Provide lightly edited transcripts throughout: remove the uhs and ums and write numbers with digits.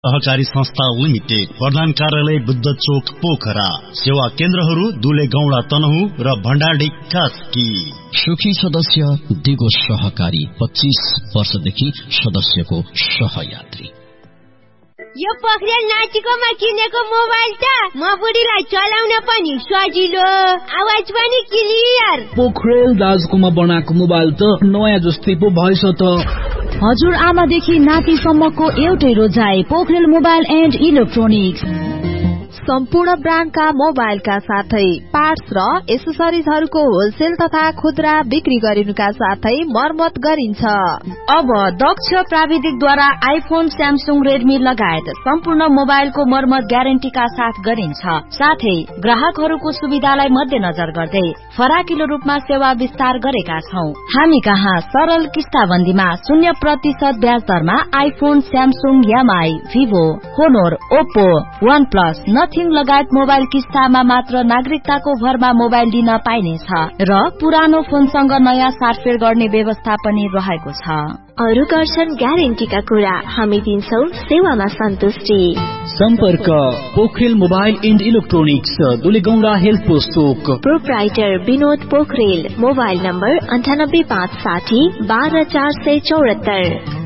सहकारी संस्था लिमिटेड, प्रधान कार्यालय बुद्ध चोक पोखरा, सेवा केन्द्रहरू दुले गौडा तनहु र भण्डारी कास्की। सुखी सदस्य दिगो सहकारी, 25 वर्षदेखि सदस्यको सहयात्री। यो पोखरेल नाचिकोमा किनेको मोबाइल त म बुढीलाई चलाउन पनि सजिलो, आवाज पनि क्लियर। पोखरेल दाजुकोमा बनाएको मोबाइल त नयाँ जस्तै पो भएछ त। हजुर आमादेखि नातिसम्मको एउटै रोजाइ, पोखरेल मोबाइल एन्ड इलेक्ट्रोनिक्स। सम्पूर्ण ब्रान्डका मोबाइलका साथै पार्ट्स र एसेसरिजहरूको होलसेल तथा खुद्रा बिक्री गरिनुका साथै मर्मत गरिन्छ। अब दक्ष प्राविधिकद्वारा आइफोन, स्यामसुङ, रेडमी लगायत सम्पूर्ण मोबाइलको मर्मत ग्यारेन्टीका साथ गरिन्छ। साथै ग्राहकहरूको सुविधालाई मध्यनजर गर्दै फराकिलो रूपमा सेवा विस्तार गरेका छौं। हामी कहाँ सरल किस्ताबन्दीमा 0% ब्याज दरमा iPhone, Samsung, MI, Vivo, होनोर, Oppo, one plus, nothing लगायत मोबाइल किस्तामा मात्र नागरिकताको भरमा मोबाइल दिन पाइनेछ र पुरानो फोनसँग नयाँ साटफेर गर्ने व्यवस्था पनि रहेको छ। अरु गर्छन् ग्यारेन्टीका कुरा, हामी दिन्छौं सेवामा सन्तुष्टि। सम्पर्क Pokharel mobile and electronics, दुलेगौडा health post Chowk. Proprietor Vinod Pokharel, mobile number 98560 12474।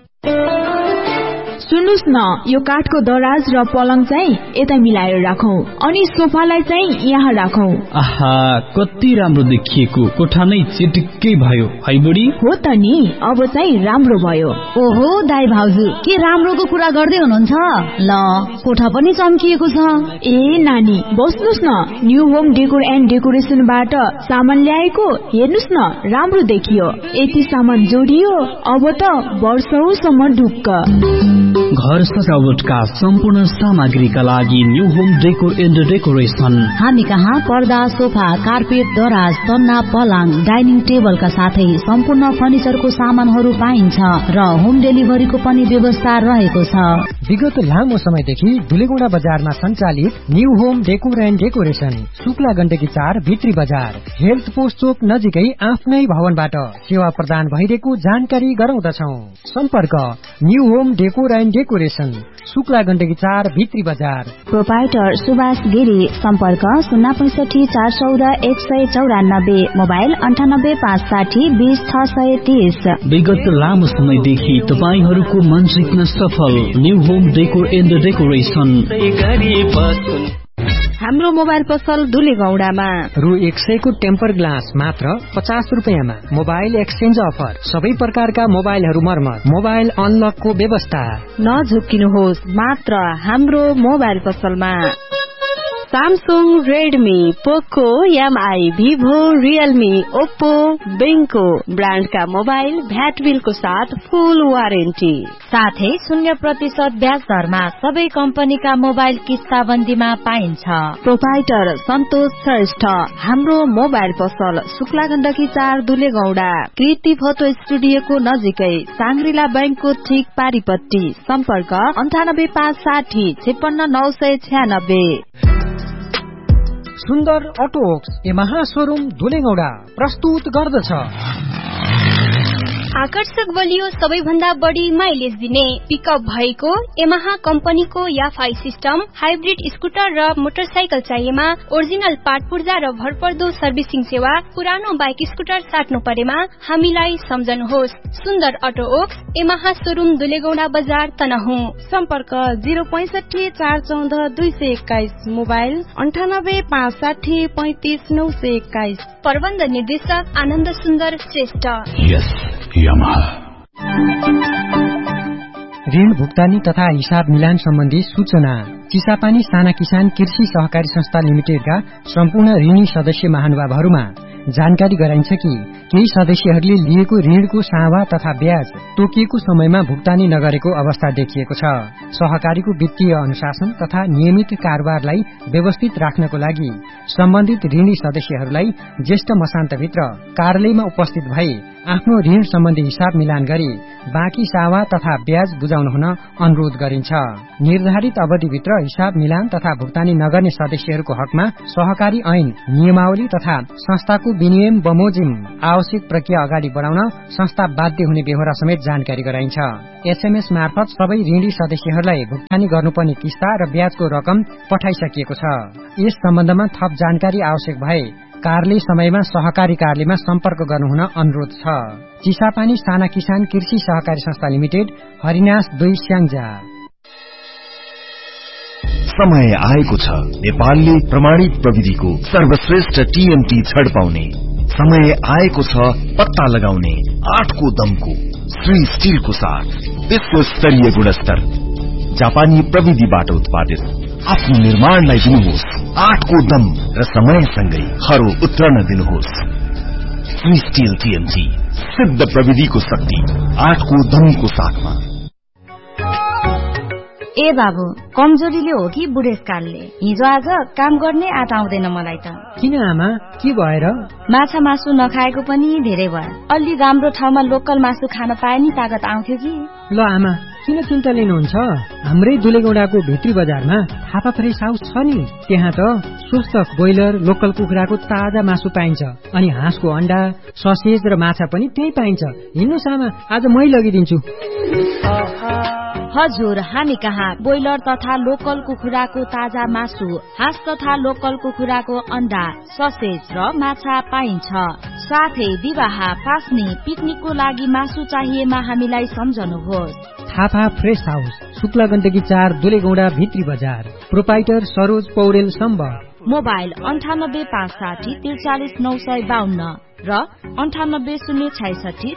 सुन्नुस् न, यो काठको दराज र पलङ चाहिँ यता मिलाएर राखौं अनि सोफालाई चाहिँ यहाँ राखौं। आहा, कति राम्रो देखिएको, कोठा नै चिटिक्कै भयो है बुढी। हो त नि, अब चाहिँ राम्रो भयो। ओहो दाइ भाउजू, के राम्रोको कुरा गर्दै हुनुहुन्छ? ल, कोठा पनि चम्किएको छ। ए नानी, बस्नुस् न, न्यू होम डेकोर एन्ड डेकोरेसनबाट सामान ल्याएको, हेर्नुस् न, राम्रो देखियो। यति सामान जोडियो, अब त वर्षौसम्म ढुक्क। घर सजावटका सम्पूर्ण सामग्रीका लागि new home decor and decoration. हामी कहाँ पर्दा, सोफा, कार्पेट, दराज, तन्ना, पलङ, डाइनिङ टेबलका साथै सम्पूर्ण फर्निचरको सामानहरू पाइन्छ र होम डेलिभरीको पनि व्यवस्था रहेको छ। विगत लामो समयदेखि दुलेगौडा बजारमा सञ्चालित new home decor and decoration, Shukla Gandaki 4 भित्री बजार, हेल्थ पोस्ट चोक नजिकै आफ्नै भवनबाट सेवा प्रदान भइरहेको जानकारी गराउँदछौ। सम्पर्क new home decor and decoration, Shukla Gandaki 4 भित्री बजार। प्रोपाइटर सुभाष गिरी, सम्पर्क 065 414 194, मोबाइल 98 560 20 630। विगत लामो समयदेखि तपाईहरूको मन जित्न सफल new home decor and decoration. हाम्रो मोबाइल पसल दुलेगौडामा रु 100 को टेम्पर ग्लास मात्र 50 रुपियाँमा। मोबाइल एक्सचेन्ज अफर, सबै प्रकारका मोबाइलहरू मर्मत, मोबाइल अनलकको व्यवस्था। नझुक्किनुहोस्, मात्र हाम्रो मोबाइल पसलमा सामसुङ, रेडमी, पोको, MI, Vivo, Realme, Oppo, बेङ्को ब्रान्डका mobile VAT बिलको साथ फुल वारेन्टी, साथै 0% ब्याज दरमा सबै कम्पनीका मोबाइल किस्ताबन्दीमा पाइन्छ। प्रोपाइटर सन्तोष श्रेष्ठ, हाम्रो मोबाइल पसल शुक्ला गण्डकी 4 दुलेगौडा, कृति फोटो स्टुडियोको नजिकै, साङ्ग्रिला बैंकको ठीक पारिपट्टि। सम्पर्क 98 560 56 996। सुन्दर अटोवर्क्स यमाहा शोरूम दुलेगौडा प्रस्तुत गर्दछ आकर्षक बलियो, सबैभन्दा बढी माइलेज दिने पिकअप भएको यमाहा कम्पनीको याफाई सिस्टम, हाइब्रिड स्कुटर र मोटरसाइकल चाहिएमा ओरिजिनल पार्ट पूर्जा र भरपर्दो सर्भिसिङ सेवा। पुरानो बाइक स्कुटर साट्नु परेमा हामीलाई सम्झनुहोस्। सुन्दर अटोवर्क्स यमाहा शोरूम दुलेगौडा बजार तनहुँ। सम्पर्क 065 414 221, मोबाइल 98 560 35 921। प्रबन्ध निर्देशक आनन्द सुन्दर श्रेष्ठ। ऋण भुक्तानी तथा हिसाब मिलान सम्बन्धी सूचना। चिसापानी साना किसान कृषि सहकारी संस्था लिमिटेडका सम्पूर्ण ऋणी सदस्य महानुभावहरूमा जानकारी गराइन्छ कि केही सदस्यहरूले लिएको ऋणको सावा तथा ब्याज तोकिएको समयमा भुक्तानी नगरेको अवस्था देखिएको छ। सहकारीको वित्तीय अनुशासन तथा नियमित कारोबारलाई व्यवस्थित राख्नको लागि सम्बन्धित ऋणी सदस्यहरूलाई ज्येष्ठ मसान्तभित्र कार्यालयमा उपस्थित भई आफ्नो ऋण सम्बन्धी हिसाब मिलान गरी बाँकी सावा तथा ब्याज बुझाउन हुन अनुरोध गरिन्छ। निर्धारित अवधिभित्र हिसाब मिलान तथा भुक्तानी नगर्ने सदस्यहरूको हकमा सहकारी ऐन नियमावली तथा संस्थाको विनियम बमोजिम आवश्यक प्रक्रिया अगाडि बढाउन संस्था बाध्य हुने बेहोरा समेत जानकारी गराइन्छ। एसएमएस मार्फत सबै ऋणी सदस्यहरूलाई भुक्तानी गर्नुपर्ने किस्ता र ब्याजको रकम पठाइसकिएको छ। यस सम्बन्धमा थप जानकारी आवश्यक भए कार्यालय समयमा सहकारी कार्यालयमा सम्पर्क गर्नुहुन अनुरोध छ। चिसापानी साना किसान कृषि सहकारी संस्था लिमिटेड, हरिनास 2 स्याङ्जा। समय आएको छ नेपालले प्रमाणित प्रविधिको सर्वश्रेष्ठ टीएमटी छड पाउने। समय आएको छ पत्ता लगाउने 8 को दमको श्री स्टीलको साथ विश्व स्तरीय गुणस्तर जापानी प्रविधिबाट उत्पादित आफ्नो निर्माणलाई दिनुहोस् 8 को दम र समयसँगै खरो उत्रन दिनुहोस्। श्री स्टील टीएमटी सिद्ध प्रविधिको शक्ति 8 को दमको साथमा। ए बाबु, कमजोरीले हो कि बुढेसकालले? हिजो आज काम गर्ने आँट आउँदैन मलाई त। किन आमा, के भएर? माछा मासु नखाएको पनि धेरै भयो। अलि राम्रो ठाउँमा लोकल मासु खान पाए नि तागत आउँथ्यो कि। ल आमा, किन चिन्ता लिनुहुन्छ? हाम्रै दुलेगौडाको भित्री बजारमा थापा फ्रेस हाउस छ नि, त्यहाँ त स्वस्थ ब्रोइलर लोकल कुखुराको ताजा मासु पाइन्छ, अनि हाँसको अण्डा, ससेज र माछा पनि त्यही पाइन्छ। हिँड्नुस् आमा, आज मै लगिदिन्छु। हजुर, हामी कहाँ ब्रोइलर तथा लोकल कुखुराको ताजा मासु, हाँस तथा लोकल कुखुराको अण्डा, ससेज र माछा पाइन्छ। साथै विवाह, पास्ने, पिकनिकको लागि मासु चाहिएमा हामीलाई सम्झनुहोस्। थापा फ्रेस हाउस, शुक्ला गण्डकी 4 दुलेगौडा भित्री बजार। प्रोपाइटर सरोज पौडेल सम्बर। मोबाइल 9856 43952 र 9806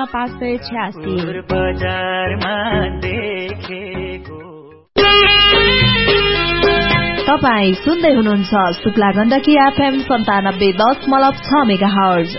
56586। तपाई सुन्दै हुनुहुन्छ शुक्ला गण्डकी एफएम 97.6 मेगाहर्ज।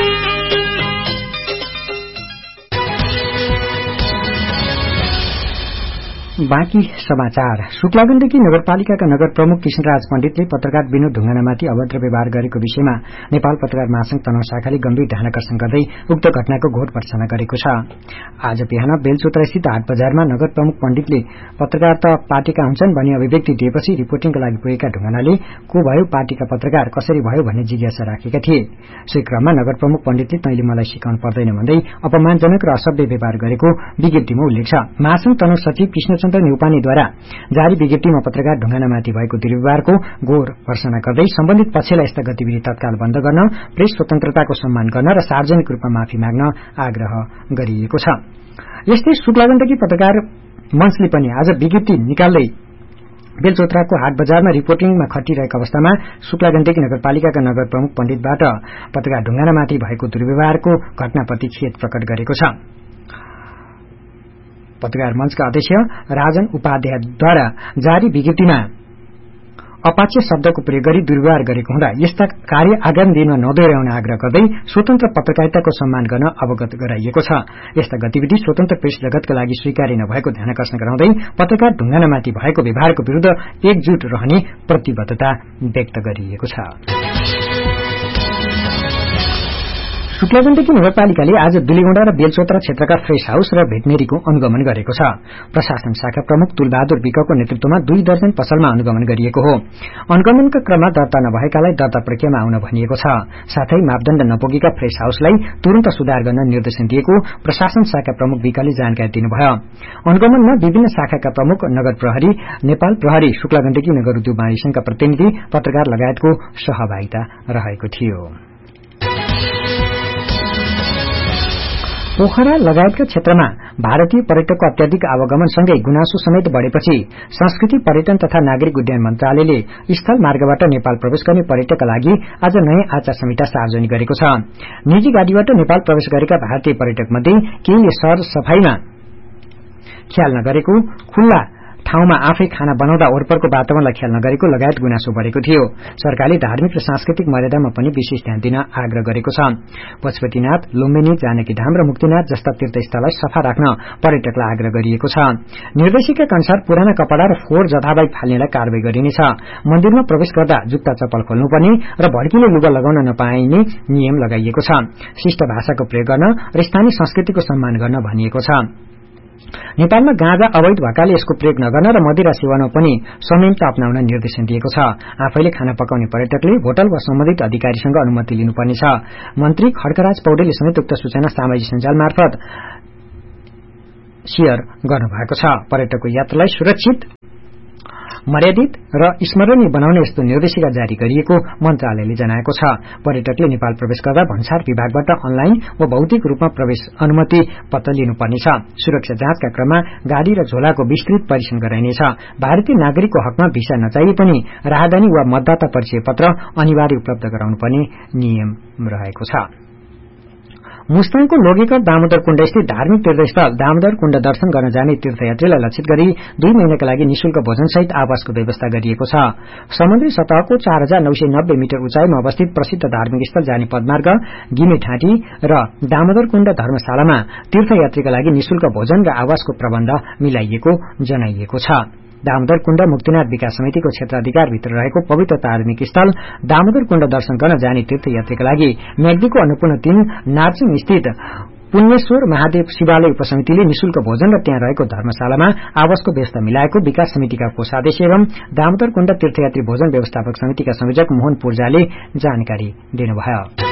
बाँकी समाचार। शुक्ला गण्डकी नगरपालिकाका नगर प्रमुख कृष्णराज पण्डितले पत्रकार विनोद ढुङ्गानामाथि अभद्र व्यवहार गरेको विषयमा नेपाल पत्रकार महासंघ तनहुँ शाखाले गम्भीर ध्यानाकर्षण गर्दै उक्त घटनाको घोर भर्त्सना गरेको छ। आज बिहान बेलचोत्रा स्थित हाट बजारमा नगर प्रमुख पण्डितले पत्रकार त पार्टीका हुन्छन् भनी अभिव्यक्ति दिएपछि रिपोर्टिङका लागि पुगेका ढुङ्गानाले को भयो पार्टीका पत्रकार, कसरी भयो भन्ने जिज्ञासा राखेका थिए। सो क्रममा नगर प्रमुख पण्डितले तैँले मलाई सिकाउनु पर्दैन भन्दै अपमानजनक र असभ्य व्यवहार गरेको विज्ञप्तिमा उल्लेख छ। महासंघ तनहुँ सचिव कृष्ण न्यौपानेद्वारा जारी विज्ञप्तिमा पत्रकार ढुङ्गानामाथि भएको दुर्व्यवहारको घोर भर्त्सना गर्दै सम्बन्धित पक्षलाई यस्ता गतिविधि तत्काल बन्द गर्न, प्रेस स्वतन्त्रताको सम्मान गर्न र सार्वजनिक रूपमा माफी माग्न आग्रह गरिएको छ। यस्तै शुक्ला गण्डकी पत्रकार मञ्चले पनि आज विज्ञप्ति निकाल्दै बेलचोत्राको हाट बजारमा रिपोर्टिङमा खटिरहेको अवस्थामा शुक्ला गण्डकी नगरपालिकाका नगर प्रमुख पण्डितबाट पत्रकार ढुङ्गानामाथि भएको दुर्व्यवहारको घटनाप्रति खेद प्रकट गरेको छ। पत्रकार मंचका अध्यक्ष राजन उपाध्यायद्वारा जारी विज्ञप्तिमा अपाच्य शब्दको प्रयोग गरी दुर्व्यवहार गरेको हुँदा यस्ता कार्य आगामी दिनमा नदोहोर्याउने आग्रह गर्दै स्वतन्त्र पत्रकारिताको सम्मान गर्न अवगत गराइएको छ। यस्ता गतिविधि स्वतन्त्र प्रेस जगतका लागि स्वीकार्य नभएको ध्यानाकर्षण गराउँदै पत्रकार ढुङ्गानामाथि भएको व्यवहारको विरूद्ध एकजुट रहने प्रतिबद्धता व्यक्त गरिएको छ। शुक्ला गण्डकी नगरपालिकाले आज दुलेगौडा र बेलचोत्रा क्षेत्रका फ्रेस हाउस र भेटनेरीको अनुगमन गरेको छ। प्रशासन शाखा प्रमुख तुलबहादुर विकको नेतृत्वमा 2 दर्जन पसलमा अनुगमन गरिएको हो। अनुगमनका क्रममा दर्ता नभएकालाई दर्ता प्रक्रियामा आउन भनिएको छ। साथै मापदण्ड नपुगेका फ्रेस हाउसलाई तुरन्त सुधार गर्न निर्देशन दिएको प्रशासन शाखा प्रमुख विकले जानकारी दिनुभयो। अनुगमनमा विभिन्न शाखाका प्रमुख, नगर प्रहरी, नेपाल प्रहरी, शुक्ला गण्डकी नगर उद्योग वाणिज्य संघका प्रतिनिधि, पत्रकार लगायतको सहभागिता रहेको थियो। पोखरा लगायतका क्षेत्रमा भारतीय पर्यटकको अत्याधिक आवागमन सँगै गुनासो समेत बढ़ेपछि संस्कृति, पर्यटन तथा नागरिक उड्डयन मन्त्रालयले स्थल मार्गबाट नेपाल प्रवेश गर्ने पर्यटकका लागि आज नयाँ आचार संहिता सार्वजनिक गरेको छ। निजी गाड़ीबाट नेपाल प्रवेश गरेका भारतीय पर्यटक मध्ये केहीले सर सफाईमा ख्याल नगरेको, खुल्ला ठाउँमा आफै खाना बनाउँदा वरपरको वातावरणलाई ख्याल नगरेको लगायत गुनासो बढ़ेको थियो। सरकारले धार्मिक र सांस्कृतिक मर्यादामा पनि विशेष ध्यान दिन आग्रह गरेको छ। पशुपतिनाथ, लुम्बिनी, जानकी धाम र मुक्तिनाथ जस्ता तीर्थस्थललाई सफा राख्न पर्यटकलाई आग्रह गरिएको छ। निर्देशिका अनुसार पुराना कपड़ा र फोहोर जथाभावी फाल्नेलाई कारवाही गरिनेछ। मन्दिरमा प्रवेश गर्दा जुत्ता चप्पल खोल्नुपर्ने र भड्किलो लुगा लगाउन नपाइने नियम लगाइएको छ। शिष्ट भाषाको प्रयोग गर्न र स्थानीय संस्कृतिको सम्मान गर्न भनिएको छ। नेपालमा गाँजा अवैध भएकाले यसको प्रयोग नगर्न र मदिरा सेवनमा पनि संयमता अपनाउन निर्देशन दिएको छ। आफैले खाना पकाउने पर्यटकले होटल वा सम्बन्धित अधिकारीसँग अनुमति लिनुपर्नेछ। मन्त्री खड्गराज पौडेलले समेत उक्त सूचना सामाजिक सञ्जाल मार्फत शेयर गर्नुभएको छ। पर्यटकको यात्रालाई सुरक्षित, मर्यादित र स्मरणीय बनाउने यस्तो निर्देशिका जारी गरिएको मन्त्रालयले जनाएको छ। पर्यटकले नेपाल प्रवेश गर्दा भन्सार विभागबाट अनलाइन वा भौतिक रूपमा प्रवेश अनुमति पत्र लिनुपर्नेछ। सुरक्षा जाँचका क्रममा गाड़ी र झोलाको विस्तृत परीक्षण गराइनेछ। भारतीय नागरिकको हकमा भिसा नचाहिए पनि राहदानी वा मतदाता परिचय पत्र अनिवार्य उपलब्ध गराउनुपर्ने नियम रहेको छ। मुस्ताङको लोगेकर दामोदर कुण्ड स्थित धार्मिक तीर्थस्थल दामोदर कुण्ड दर्शन गर्न जाने तीर्थयात्रीलाई लक्षित गरी 2 महिनाका लागि निशुल्क भोजनसहित आवासको व्यवस्था गरिएको छ। समुद्री सतहको 4990 मिटर उचाइमा अवस्थित प्रसिद्ध धार्मिक स्थल जाने पदमार्ग गिमे ठाँटी र दामोदर कुण्ड धर्मशालामा तीर्थयात्रीका लागि निशुल्क भोजन र आवासको प्रबन्ध मिलाइएको जनाइएको छ। दामोदर कुण्ड मुक्तिनाथ विकास समितिको क्षेत्राधिकारभित्र रहेको पवित्र धार्मिक स्थल दामोदर कुण्ड दर्शन गर्न जाने तीर्थयात्रीका लागि म्याग्दीको अन्नपूर्ण 3 नार्चिङ स्थित पुण्येश्वर महादेव शिवालय उपसमितिले निशुल्क भोजन र त्यहाँ रहेको धर्मशालामा आवासको व्यवस्था मिलाएको विकास समितिका कोषाध्यक्ष एवं दामोदर कुण्ड तीर्थयात्री भोजन व्यवस्थापक समितिका संयोजक मोहन पूर्जाले जानकारी दिनुभयो।